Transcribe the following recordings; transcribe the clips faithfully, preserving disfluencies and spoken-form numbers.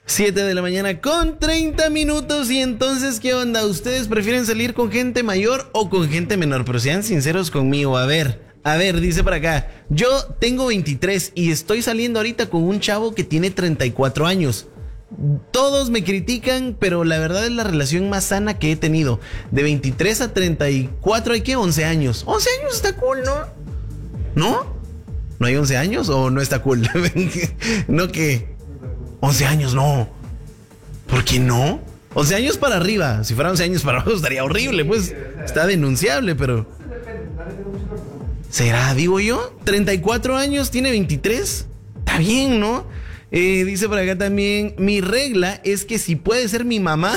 siete de la mañana con treinta minutos. Y entonces, ¿qué onda? ¿Ustedes prefieren salir con gente mayor o con gente menor? Pero sean sinceros conmigo. A ver, a ver, dice por acá. Yo tengo veintitrés y estoy saliendo ahorita con un chavo que tiene treinta y cuatro años. Todos me critican, pero la verdad es la relación más sana que he tenido. De veintitrés a treinta y cuatro hay que once años. once años está cool, ¿no? ¿No? ¿No hay once años o no está cool? ¿No que once años no? ¿Por qué no? once años para arriba. Si fuera once años para abajo estaría horrible, pues está denunciable, pero ¿será, digo yo? ¿treinta y cuatro años tiene veintitrés? Está bien, ¿no? Eh, dice por acá también, mi regla es que si puede ser mi mamá,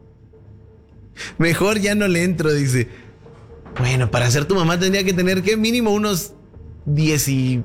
mejor ya no le entro, dice. Bueno, para ser tu mamá tendría que tener, ¿qué? Mínimo unos diecisiete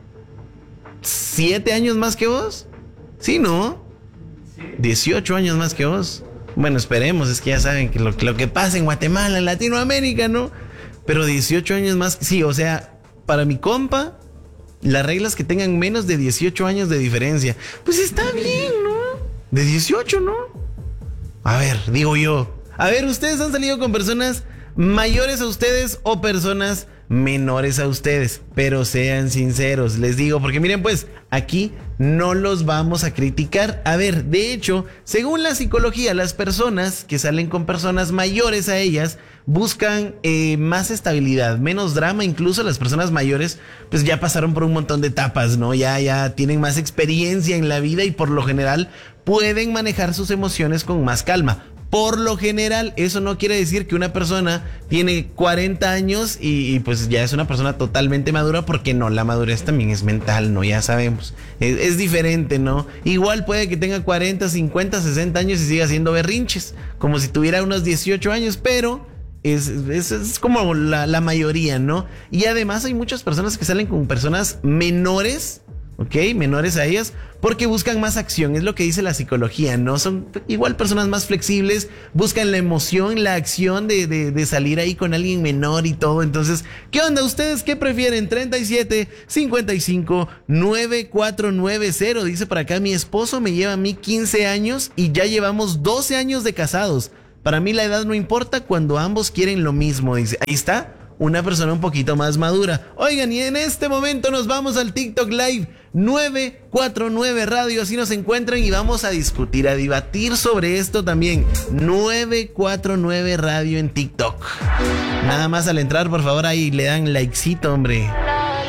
años más que vos. Sí, ¿no? dieciocho años más que vos. Bueno, esperemos, es que ya saben que lo, lo que pasa en Guatemala, en Latinoamérica, ¿no? Pero dieciocho años más, sí, o sea, para mi compa, las reglas que tengan menos de dieciocho años de diferencia. Pues está bien, ¿no? De dieciocho, ¿no? A ver, digo yo. A ver, ¿ustedes han salido con personas mayores a ustedes o personas menores a ustedes? Pero sean sinceros, les digo, porque miren, pues aquí no los vamos a criticar. A ver, de hecho, según la psicología, las personas que salen con personas mayores a ellas buscan eh, más estabilidad, menos drama. Incluso las personas mayores pues ya pasaron por un montón de etapas, ¿no? Ya, ya tienen más experiencia en la vida y por lo general pueden manejar sus emociones con más calma. Por lo general, eso no quiere decir que una persona tiene cuarenta años y, y pues ya es una persona totalmente madura, porque no, la madurez también es mental, ¿no? Ya sabemos, es, es diferente, ¿no? Igual puede que tenga cuarenta, cincuenta, sesenta años y siga haciendo berrinches, como si tuviera unos dieciocho años, pero es, es, es como la, la mayoría, ¿no? Y además hay muchas personas que salen con personas menores, ¿ok? Menores a ellas, porque buscan más acción, es lo que dice la psicología, ¿no? Son igual personas más flexibles, buscan la emoción, la acción de, de, de salir ahí con alguien menor y todo. Entonces, ¿qué onda? ¿Ustedes qué prefieren? treinta y siete, cincuenta y cinco, noventa y cuatro noventa. Dice por acá, mi esposo me lleva a mí quince años y ya llevamos doce años de casados. Para mí la edad no importa cuando ambos quieren lo mismo, dice. Ahí está. Una persona un poquito más madura. Oigan, y en este momento nos vamos al TikTok Live nueve cuatro nueve Radio, así nos encuentran y vamos a discutir, a debatir sobre esto también. nueve cuatro nueve Radio en TikTok. Nada más al entrar, por favor, ahí le dan likecito, hombre.